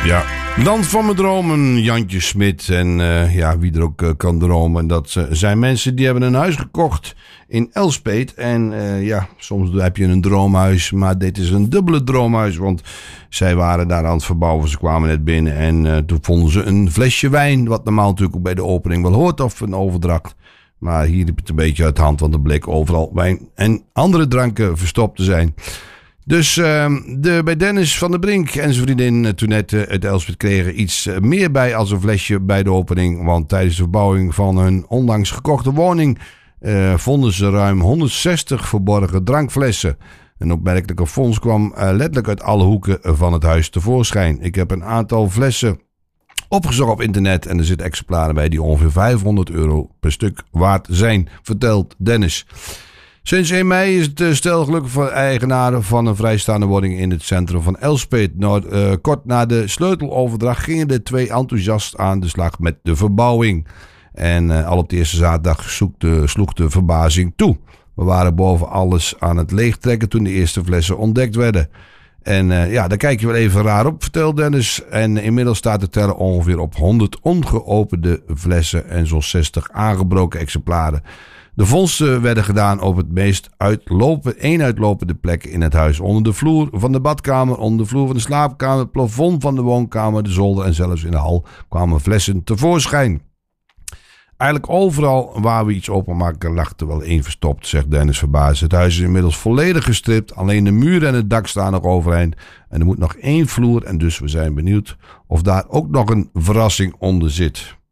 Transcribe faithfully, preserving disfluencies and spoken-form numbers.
Ja, land van mijn dromen, Jantje Smit. En uh, ja, wie er ook uh, kan dromen. Dat uh, zijn mensen die hebben een huis gekocht in Elspeet. En uh, ja, soms heb je een droomhuis, maar dit is een dubbele droomhuis. Want zij waren daar aan het verbouwen, ze kwamen net binnen. En uh, toen vonden ze een flesje wijn, wat normaal natuurlijk ook bij de opening wel hoort, of een overdracht. Maar hier liep het een beetje uit de hand, want er bleek overal wijn en andere dranken verstopt te zijn. Dus uh, de, bij Dennis van der Brink en zijn vriendin uh, Toinette uit Elspeet kregen iets uh, meer bij als een flesje bij de opening. Want tijdens de verbouwing van hun onlangs gekochte woning uh, vonden ze ruim honderdzestig verborgen drankflessen. Een opmerkelijke fonds kwam uh, letterlijk uit alle hoeken van het huis tevoorschijn. Ik heb een aantal flessen opgezocht op internet en er zitten exemplaren bij die ongeveer vijfhonderd euro per stuk waard zijn, vertelt Dennis. Sinds één mei is het stel gelukkig voor eigenaren van een vrijstaande woning in het centrum van Elspeet. Nou, uh, kort na de sleuteloverdracht gingen de twee enthousiast aan de slag met de verbouwing. En uh, al op de eerste zaterdag de, sloeg de verbazing toe. We waren boven alles aan het leegtrekken toen de eerste flessen ontdekt werden. En uh, ja, daar kijk je wel even raar op, vertelt Dennis. En inmiddels staat de teller ongeveer op honderd ongeopende flessen en zo'n zestig aangebroken exemplaren. De vondsten werden gedaan op het meest uitlopen, één uitlopende plek in het huis. Onder de vloer van de badkamer, onder de vloer van de slaapkamer, het plafond van de woonkamer, de zolder en zelfs in de hal kwamen flessen tevoorschijn. Eigenlijk overal waar we iets openmaken lag er wel één verstopt, zegt Dennis verbaasd. Het huis is inmiddels volledig gestript, alleen de muren en het dak staan nog overeind. En er moet nog één vloer en dus we zijn benieuwd of daar ook nog een verrassing onder zit.